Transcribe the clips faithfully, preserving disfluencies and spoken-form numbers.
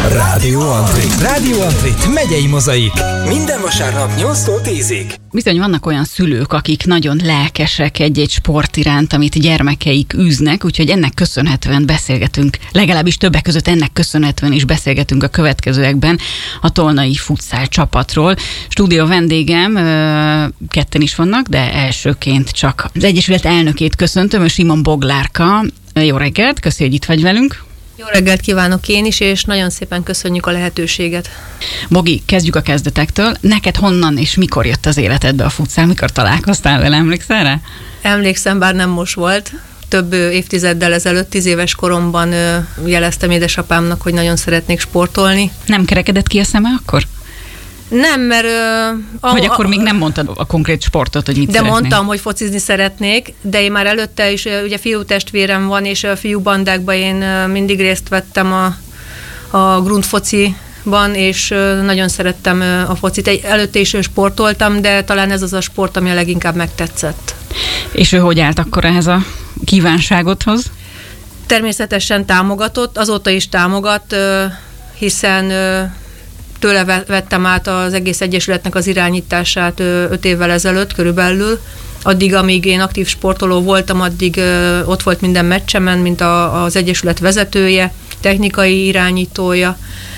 Rádió Antrit. Rádió Antrit, megyei mozaik. Minden vasárnap nyolctól tízig. Bizony vannak olyan szülők, akik nagyon lelkesek egy-egy sport iránt, amit gyermekeik űznek, úgyhogy ennek köszönhetően beszélgetünk, legalábbis többek között ennek köszönhetően is beszélgetünk a következőekben a tolnai futszál csapatról. Stúdió vendégem, ketten is vannak, de elsőként csak az Egyesület elnökét köszöntöm, Simon Boglárka. Jó reggelt, köszi, hogy itt vagy velünk. Jó reggelt kívánok én is, és nagyon szépen köszönjük a lehetőséget. Bogi, kezdjük a kezdetektől. Neked honnan és mikor jött az életedbe a futszál? Mikor találkoztál vele, emlékszel rá? Emlékszem, bár nem most volt. Több évtizeddel ezelőtt, tíz éves koromban jeleztem édesapámnak, hogy nagyon szeretnék sportolni. Nem kerekedett ki a szeme akkor? Nem, mert... A, Vagy akkor a, még nem mondtad a konkrét sportot, hogy mit de szeretnél? mondtam, hogy focizni szeretnék, de én már előtte is, ugye fiú testvérem van, és a fiú bandákban én mindig részt vettem a, a grundfociban, és nagyon szerettem a focit. Előtte is sportoltam, de talán ez az a sport, ami a leginkább megtetszett. És ő hogy állt akkor ehhez a kívánságodhoz? Természetesen támogatott, azóta is támogat, hiszen tőle vettem át az egész egyesületnek az irányítását öt évvel ezelőtt körülbelül. Addig, amíg én aktív sportoló voltam, addig ott volt minden meccsemen, mint a, az egyesület vezetője, technikai irányítója,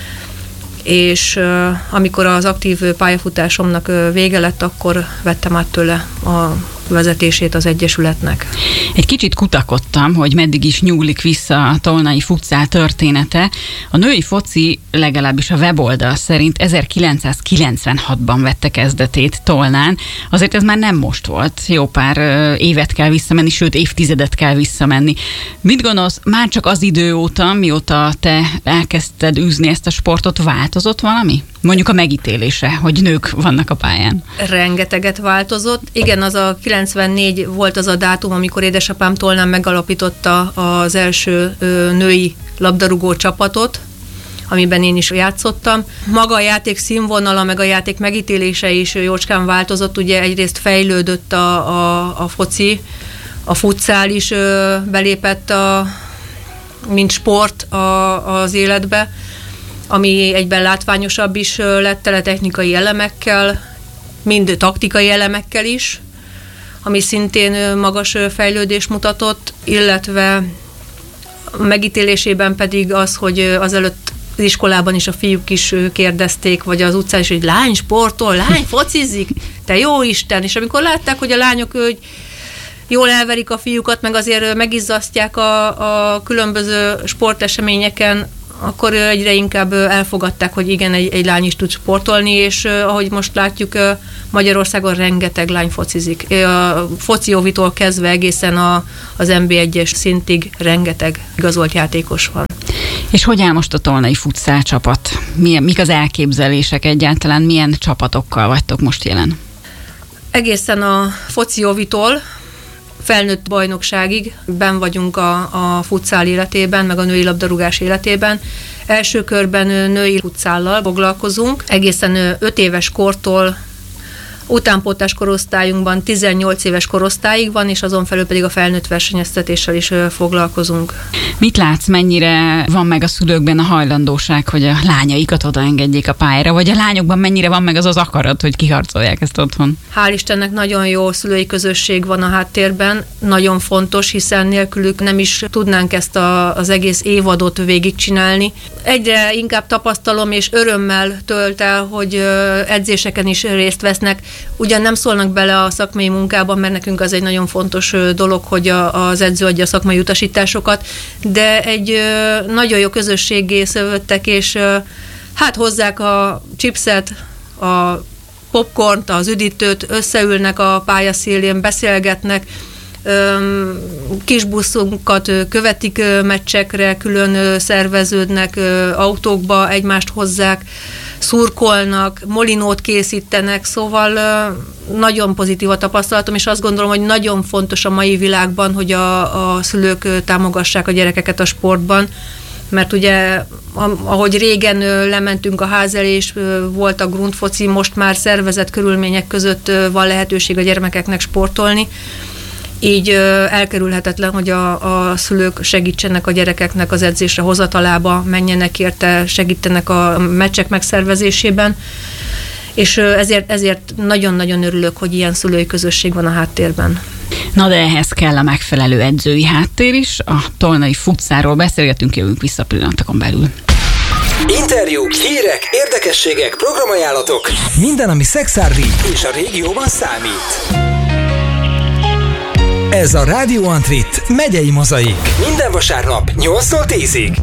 és amikor az aktív pályafutásomnak vége lett, akkor vettem át tőle a vezetését az egyesületnek. Egy kicsit kutakodtam, hogy meddig is nyúlik vissza a tolnai futszál története. A női foci legalábbis a weboldal szerint ezerkilencszázkilencvenhatban vette kezdetét Tolnán. Azért ez már nem most volt. Jó pár évet kell visszamenni, sőt évtizedet kell visszamenni. Mit gondolsz, már csak az idő óta, mióta te elkezdted űzni ezt a sportot, változott valami? Mondjuk a megítélése, hogy nők vannak a pályán. Rengeteget változott. Igen, az a kilencvennégy volt az a dátum, amikor édesapám Tolnán megalapította az első női labdarúgó csapatot, amiben én is játszottam. Maga a játék színvonala, meg a játék megítélése is jócskán változott. Ugye egyrészt fejlődött a, a, a foci, a futszál is belépett a, mint sport a, az életbe, ami egyben látványosabb is lett, tele technikai elemekkel, mind taktikai elemekkel is, ami szintén magas fejlődést mutatott, illetve a megítélésében pedig az, hogy azelőtt az iskolában is a fiúk is kérdezték, vagy az utcán is, hogy lány sportol, lány focizik, te jó Isten, és amikor látták, hogy a lányok hogy jól elverik a fiúkat, meg azért megizzasztják a, a különböző sporteseményeken, akkor egyre inkább elfogadták, hogy igen, egy, egy lány is tud sportolni, és ahogy most látjuk, Magyarországon rengeteg lány focizik. A foci óvitól kezdve egészen a, az en bé egyes szintig rengeteg igazolt játékos van. És hogy áll most a tolnai futszál csapat? Milyen, mik az elképzelések egyáltalán? Milyen csapatokkal vagytok most jelen? Egészen a foci óvitól felnőtt bajnokságig benn vagyunk a, a futszál életében, meg a női labdarúgás életében. Első körben női futszállal foglalkozunk, egészen öt éves kortól utánpótlás korosztályunkban tizennyolc éves korosztályig van, és azon felül pedig a felnőtt versenyeztetéssel is foglalkozunk. Mit látsz, mennyire van meg a szülőkben a hajlandóság, hogy a lányaikat odaengedjék a pályára, vagy a lányokban mennyire van meg az az akarat, hogy kiharcolják ezt otthon? Hál' Istennek nagyon jó szülői közösség van a háttérben, nagyon fontos, hiszen nélkülük nem is tudnánk ezt a, az egész évadot végigcsinálni. Egyre inkább tapasztalom és örömmel tölt el, hogy edzéseken is részt vesznek. Ugyan nem szólnak bele a szakmai munkában, mert nekünk az egy nagyon fontos dolog, hogy a, az edző adja a szakmai utasításokat, de egy nagyon jó közösséggé szövődtek, és hát hozzák a chipset, a popcornt, az üdítőt, összeülnek a pályaszélén, beszélgetnek, kis buszunkat követik meccsekre, külön szerveződnek autókba, egymást hozzák, szurkolnak, molinót készítenek, szóval nagyon pozitív a tapasztalatom, és azt gondolom, hogy nagyon fontos a mai világban, hogy a, a szülők támogassák a gyerekeket a sportban, mert ugye ahogy régen lementünk a ház elé, és volt a grundfoci, most már szervezett körülmények között van lehetőség a gyermekeknek sportolni, így elkerülhetetlen, hogy a, a szülők segítsenek a gyerekeknek az edzésre hozatalába, menjenek érte, segítenek a meccsek megszervezésében, és ezért, ezért nagyon-nagyon örülök, hogy ilyen szülői közösség van a háttérben. Na de ehhez kell a megfelelő edzői háttér is. A tolnai futszáról beszélgetünk, jövünk vissza pillanatokon belül. Interjúk, hírek, érdekességek, programajánlatok. Minden, ami Szekszárdi és a régióban számít. Ez a Rádió Antrit megyei mozaik. Minden vasárnap nyolctól tízig.